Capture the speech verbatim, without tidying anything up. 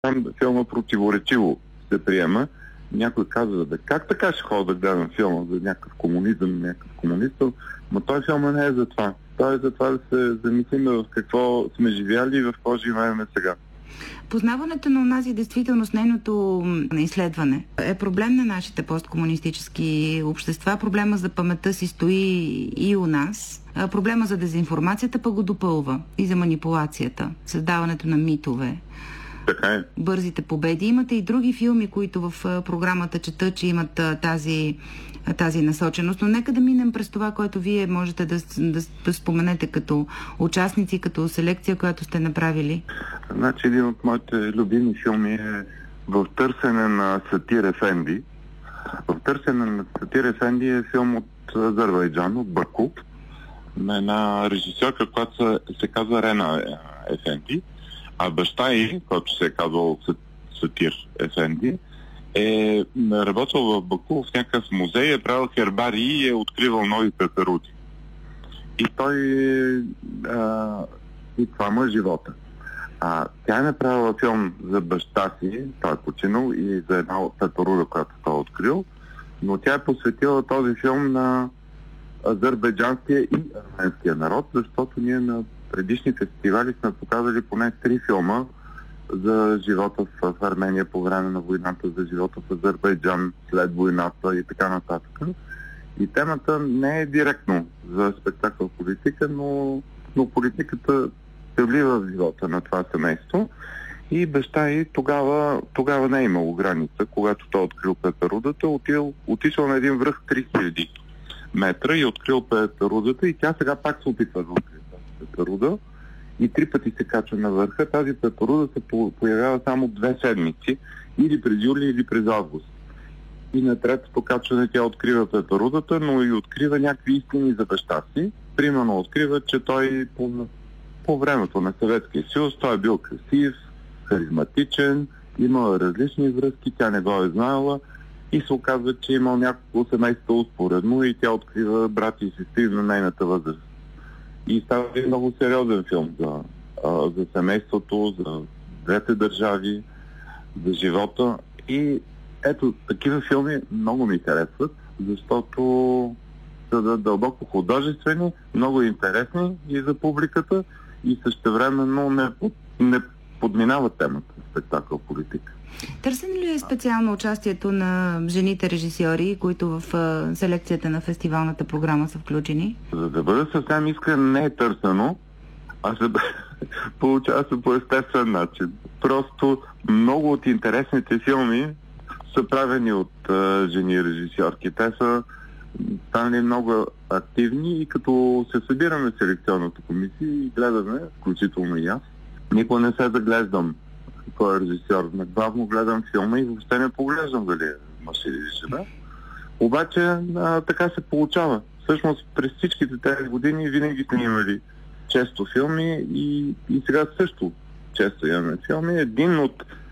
Там филма противоречиво се приема. Някой казва, да как така ще ходя да гледам филма за някакъв комунизъм, някакъв комунистъл, но той филма не е за това. Той е за това да се замислим в какво сме живяли и в какво живеем сега. Познаването на онази действителност, нейното изследване е проблем на нашите посткомунистически общества. Проблема за паметта си стои и у нас. Проблема за дезинформацията пък го допълва и за манипулацията, създаването на митове. Така е. Бързите победи. Имате и други филми, които в програмата чета, че имат тази, тази насоченост. Но нека да минем през това, което вие можете да, да, да споменете като участници, като селекция, която сте направили. Значи един от моите любими филми е В търсене на Сатир Ефенди. В търсене на Сатир Ефенди е филм от Азербайджан, от Баку, на една режисьорка, която се, се казва Рена Ефенди. А баща ѝ, който се е казвал Сатир Ефенди, е работил в Баку в някакъв музей, е правил хербарии и е откривал нови пеперуди. И той... А, и това му е живота. А, тя е направила филм за баща си, той е починал, и за една пеперуда, която той е открил, но тя е посветила този филм на азербайджанския и арменския народ, защото ние на предишни фестивали сме показали поне три филма за живота в Армения по време на войната, за живота в Азербайджан след войната и така нататък. И темата не е директно за спектакъл политика, но, но политиката се влива в живота на това семейство. И баща ѝ тогава, тогава не е имало граница, когато той открил пеперудата, отил, отишъл на един връх три хиляди метра и открил пеперудата, и тя сега пак се опитва да открие пеперуда и три пъти се качва на върха. Тази пеперуда се появява само две седмици, или през юли, или през август. И на третото качване тя открива пеперудата, но и открива някакви истини за баща си. Примерно открива, че той по, по времето на Съветския съюз той е бил красив, харизматичен, имал различни връзки, тя не го е знаела и се оказва, че имал някакво семейство успоредно и тя открива брати и сестри на нейната възраст. И става един много сериозен филм за, а, за семейството, за двете държави, за живота. И ето, такива филми много ми харесват, защото са дълбоко художествени, много интересни и за публиката, и същевременно не, под, не подминават темата спектакъл политика. Търсено ли е специално участието на жените режисьори, които в селекцията на фестивалната програма са включени? За да бъда съвсем искрен, не е търсено, а се получава се по естествен начин. Просто много от интересните филми са правени от а, жени режисьорки. Те са станали много активни и като се събираме в селекционната комисия и гледаме, включително и аз, никога не се заглеждам кой е режисьор. Главно гледам филма и въобще не поглеждам дали е мъж или жена. Обаче а, така се получава. Всъщност през всичките тези години винаги сме имали често филми и, и сега също често имаме филми. Един от